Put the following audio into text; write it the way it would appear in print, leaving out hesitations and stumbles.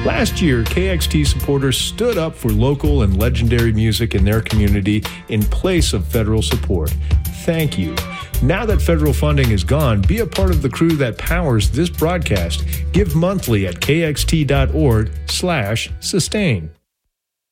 Last year, KXT supporters stood up for local and legendary music in their community in place of federal support. Thank you. Now that federal funding is gone, be a part of the crew that powers this broadcast. Give monthly at kxt.org/sustain.